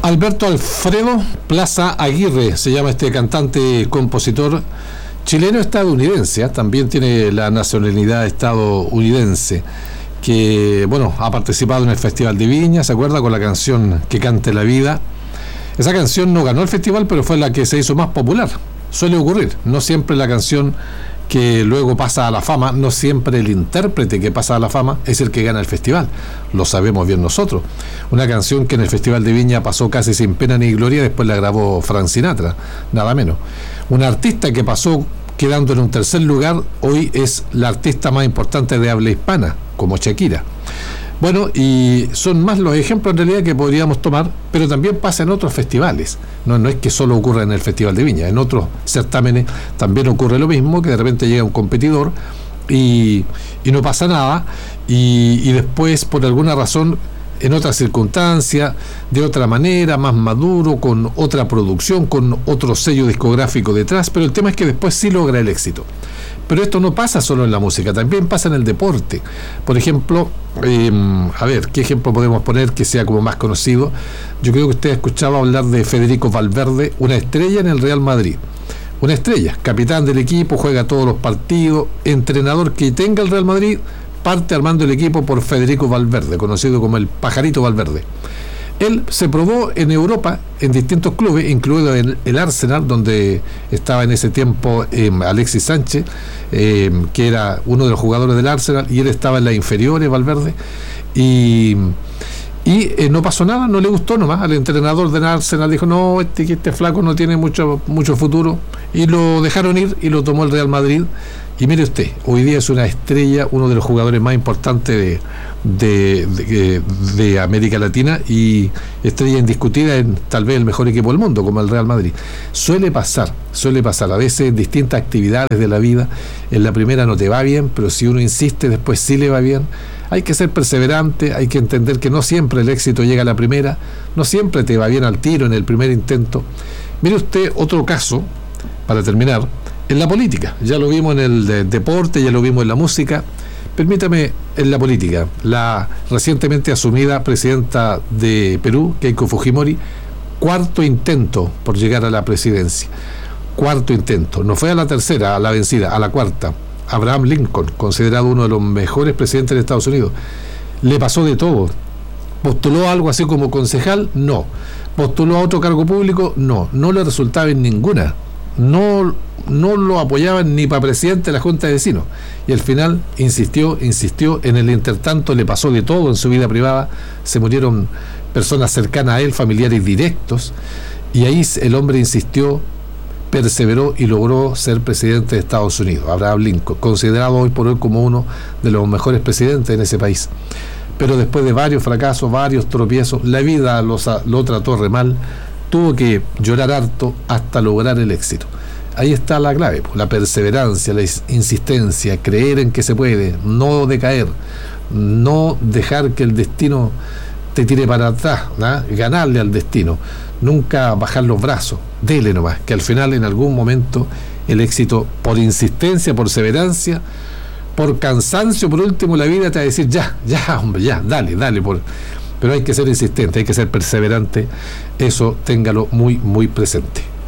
Alberto Alfredo Plaza Aguirre se llama este cantante compositor chileno-estadounidense, también tiene la nacionalidad estadounidense, que ha participado en el Festival de Viña, ¿se acuerda? Con la canción Que cante la vida. Esa canción no ganó el festival, pero fue la que se hizo más popular. Suele ocurrir, no siempre la canción que luego pasa a la fama, no siempre el intérprete que pasa a la fama es el que gana el festival, lo sabemos bien nosotros. Una canción que en el Festival de Viña pasó casi sin pena ni gloria, después la grabó Frank Sinatra, nada menos. Una artista que pasó quedando en un tercer lugar, hoy es la artista más importante de habla hispana, como Shakira. Bueno, y son más los ejemplos en realidad que podríamos tomar, pero también pasa en otros festivales. No es que solo ocurra en el Festival de Viña, en otros certámenes también ocurre lo mismo, que de repente llega un competidor y no pasa nada, y después por alguna razón, en otra circunstancia, de otra manera, más maduro, con otra producción, con otro sello discográfico detrás, pero el tema es que después sí logra el éxito. Pero esto no pasa solo en la música, también pasa en el deporte. Por ejemplo, ¿qué ejemplo podemos poner que sea como más conocido? Yo creo que usted ha escuchado hablar de Federico Valverde, una estrella en el Real Madrid. Una estrella, capitán del equipo, juega todos los partidos, entrenador que tenga el Real Madrid, parte armando el equipo por Federico Valverde, conocido como el Pajarito Valverde. Él se probó en Europa en distintos clubes, incluido en el Arsenal, donde estaba en ese tiempo Alexis Sánchez, que era uno de los jugadores del Arsenal, y él estaba en las inferiores, Valverde, y no pasó nada, no le gustó nomás. Al entrenador del Arsenal dijo, no, este flaco no tiene mucho futuro, y lo dejaron ir y lo tomó el Real Madrid. Y mire usted, hoy día es una estrella, uno de los jugadores más importantes de América Latina, y estrella indiscutida en tal vez el mejor equipo del mundo, como el Real Madrid. Suele pasar a veces en distintas actividades de la vida. En la primera no te va bien, pero si uno insiste, después sí le va bien. Hay que ser perseverante, hay que entender que no siempre el éxito llega a la primera, no siempre te va bien al tiro en el primer intento. Mire usted otro caso, para terminar, en la política. Ya lo vimos en el deporte, ya lo vimos en la música. Permítame, en la política, la recientemente asumida presidenta de Perú, Keiko Fujimori, cuarto intento por llegar a la presidencia. Cuarto intento. No fue a la tercera, a la vencida, a la cuarta. Abraham Lincoln, considerado uno de los mejores presidentes de Estados Unidos. Le pasó de todo. ¿Postuló algo así como concejal? No. ¿Postuló a otro cargo público? No. No le resultaba en ninguna. No lo apoyaban ni para presidente de la Junta de Vecinos, y al final insistió, en el intertanto le pasó de todo en su vida privada, se murieron personas cercanas a él, familiares directos, y ahí el hombre insistió, perseveró y logró ser presidente de Estados Unidos. Abraham Lincoln, considerado hoy por hoy como uno de los mejores presidentes en ese país, pero después de varios fracasos, varios tropiezos, la vida lo trató re mal, tuvo que llorar harto hasta lograr el éxito. Ahí está la clave, la perseverancia, la insistencia, creer en que se puede, no decaer, no dejar que el destino te tire para atrás, ¿no? Ganarle al destino, nunca bajar los brazos, dele nomás, que al final en algún momento el éxito, por insistencia, por perseverancia, por cansancio, por último la vida te va a decir, ya, hombre, ya, dale, pero hay que ser insistente, hay que ser perseverante, eso téngalo muy, muy presente.